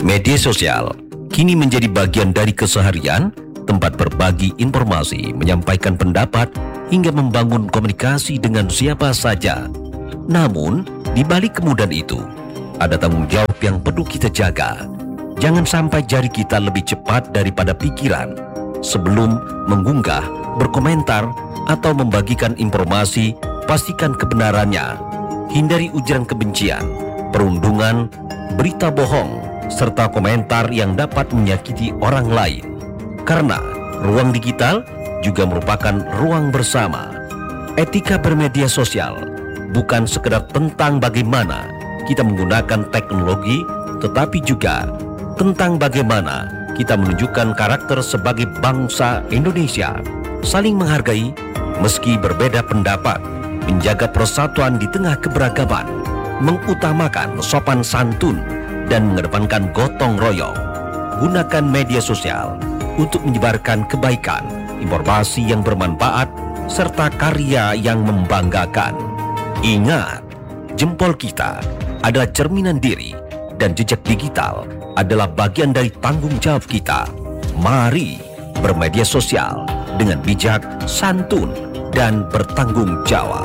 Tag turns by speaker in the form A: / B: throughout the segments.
A: Media sosial kini menjadi bagian dari keseharian, tempat berbagi informasi, menyampaikan pendapat, hingga membangun komunikasi dengan siapa saja. Namun, di balik kemudahan itu, ada tanggung jawab yang perlu kita jaga. Jangan sampai jari kita lebih cepat daripada pikiran. Sebelum mengunggah, berkomentar, atau membagikan informasi, pastikan kebenarannya. Hindari ujaran kebencian, perundungan, berita bohong, serta komentar yang dapat menyakiti orang lain. Karena ruang digital juga merupakan ruang bersama. Etika bermedia sosial bukan sekedar tentang bagaimana kita menggunakan teknologi, tetapi juga tentang bagaimana kita menunjukkan karakter sebagai bangsa Indonesia, saling menghargai meski berbeda pendapat, menjaga persatuan di tengah keberagaman, mengutamakan sopan santun, dan mengedepankan gotong royong. Gunakan media sosial untuk menyebarkan kebaikan, informasi yang bermanfaat, serta karya yang membanggakan. Ingat, jempol kita adalah cerminan diri, dan jejak digital adalah bagian dari tanggung jawab kita. Mari bermedia sosial dengan bijak, santun, dan bertanggung jawab.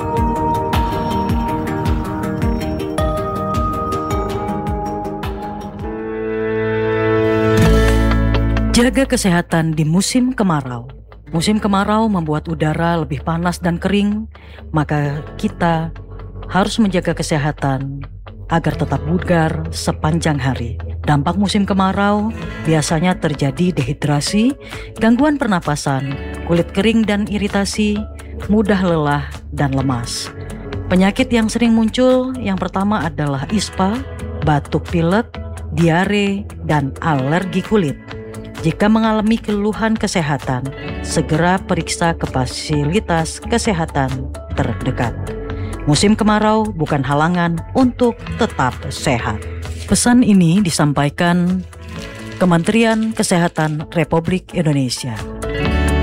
B: Jaga kesehatan di musim kemarau. Musim kemarau membuat udara lebih panas dan kering, maka kita harus menjaga kesehatan agar tetap bugar sepanjang hari. Dampak musim kemarau biasanya terjadi dehidrasi, gangguan pernapasan, kulit kering dan iritasi, mudah lelah dan lemas. Penyakit yang sering muncul yang pertama adalah ispa, batuk pilek, diare, dan alergi kulit. Jika mengalami keluhan kesehatan, segera periksa ke fasilitas kesehatan terdekat. Musim kemarau bukan halangan untuk tetap sehat. Pesan ini disampaikan Kementerian Kesehatan Republik Indonesia.